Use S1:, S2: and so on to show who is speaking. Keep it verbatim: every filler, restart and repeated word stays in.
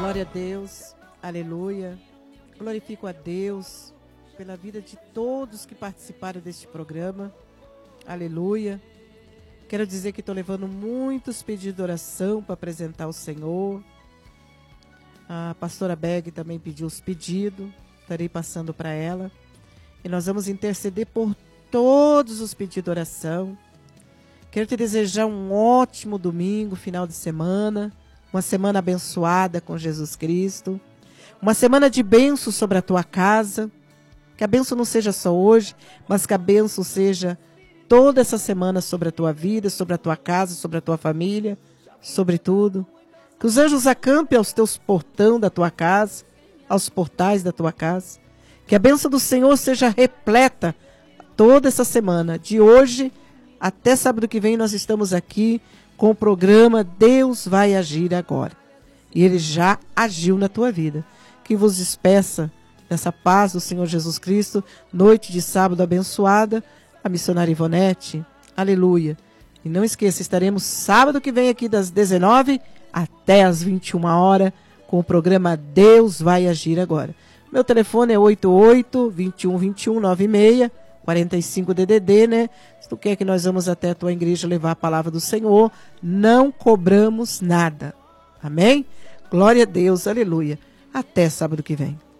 S1: Glória a Deus, aleluia. Glorifico a Deus pela vida de todos que participaram deste programa, aleluia. Quero dizer que estou levando muitos pedidos de oração para apresentar ao Senhor. A pastora Beg também pediu os pedidos, estarei passando para ela. E nós vamos interceder por todos os pedidos de oração. Quero te desejar um ótimo domingo, final de semana, uma semana abençoada com Jesus Cristo, uma semana de bênção sobre a tua casa, que a bênção não seja só hoje, mas que a bênção seja toda essa semana sobre a tua vida, sobre a tua casa, sobre a tua família, sobre tudo. Que os anjos acampem aos teus portão da tua casa, aos portais da tua casa. Que a bênção do Senhor seja repleta toda essa semana, de hoje até sábado que vem. Nós estamos aqui com o programa Deus Vai Agir Agora. E Ele já agiu na tua vida. Que vos despeça nessa paz do Senhor Jesus Cristo, noite de sábado abençoada, a missionária Ivonete, aleluia. E não esqueça, estaremos sábado que vem aqui das dezenove até as vinte e uma horas com o programa Deus Vai Agir Agora. Meu telefone é oito oito, vinte e um, vinte e um, noventa e seis, quarenta e cinco D D D, né? Se tu quer que nós vamos até a tua igreja levar a palavra do Senhor, não cobramos nada. Amém? Glória a Deus, aleluia. Até sábado que vem.